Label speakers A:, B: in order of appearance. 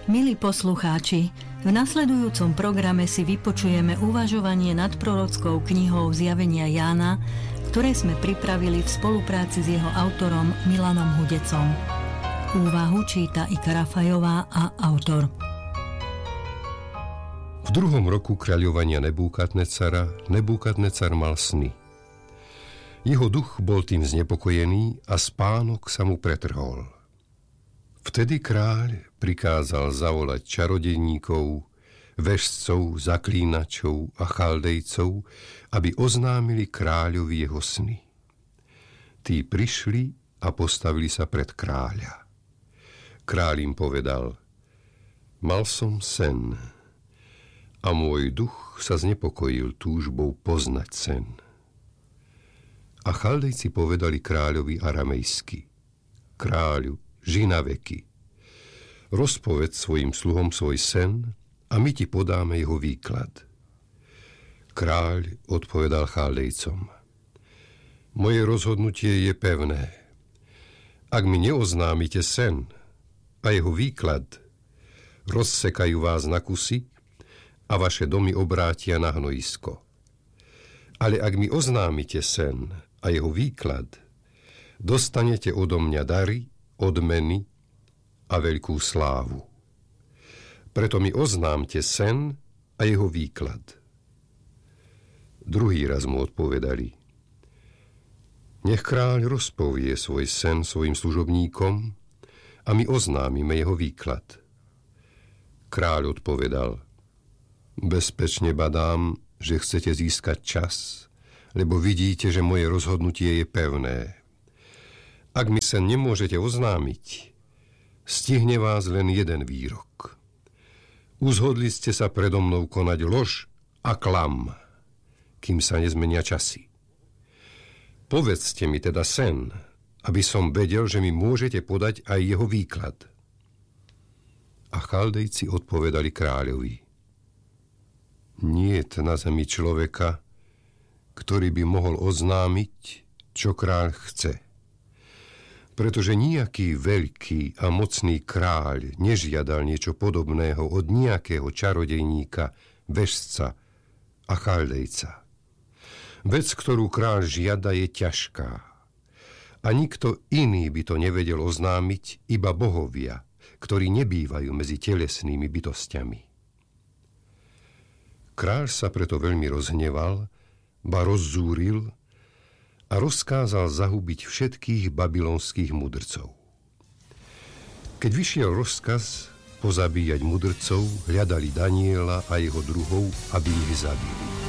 A: Milí poslucháči, v nasledujúcom programe si vypočujeme uvažovanie nad prorockou knihou Zjavenia Jána, ktoré sme pripravili v spolupráci s jeho autorom Milanom Hudecom. Úvahu číta Ika Rafajová a autor.
B: V 2. roku kráľovania Nebúkadnecar mal sny. Jeho duch bol tým znepokojený a spánok sa mu pretrhol. Vtedy kráľ prikázal zavolať čarodejníkov, vešcov, zaklínačov a chaldejcov, aby oznámili kráľovi jeho sny. Tí prišli a postavili sa pred kráľa. Kráľ im povedal: Mal som sen a môj duch sa znepokojil túžbou poznať sen. A chaldejci povedali kráľovi aramejsky: Kráľu, ži na veky, rozpovedz svojim sluhom svoj sen a my ti podáme jeho výklad. Kráľ odpovedal chaldejcom: Moje rozhodnutie je pevné. Ak mi neoznámite sen a jeho výklad, rozsekajú vás na kusy a vaše domy obrátia na hnojisko. Ale ak mi oznámite sen a jeho výklad, dostanete odo mňa dary, odmeny a veľkú slávu. Preto mi oznámte sen a jeho výklad. Druhý raz mu odpovedali: Nech kráľ rozpovie svoj sen svojim služobníkom a my oznámime jeho výklad. Kráľ odpovedal: Bezpečne badám, že chcete získať čas, lebo vidíte, že moje rozhodnutie je pevné. Ak mi sen nemôžete oznámiť, stihne vás len jeden výrok. Uzhodli ste sa predo mnou konať lož a klam, kým sa nezmenia časy. Povedzte mi teda sen, aby som vedel, že mi môžete podať aj jeho výklad. A chaldejci odpovedali kráľovi: Niet na zemi človeka, ktorý by mohol oznámiť, čo kráľ chce. Pretože nejaký veľký a mocný kráľ nežiadal niečo podobného od nejakého čarodejníka, vešca a chaldejca. Vec, ktorú kráľ žiada, je ťažká. A nikto iný by to nevedel oznámiť, iba bohovia, ktorí nebývajú medzi telesnými bytostiami. Kráľ sa preto veľmi rozhneval, ba rozzúril a rozkázal zahubiť všetkých babylonských mudrcov. Keď vyšiel rozkaz pozabíjať mudrcov, hľadali Daniela a jeho druhov, aby ich zabili.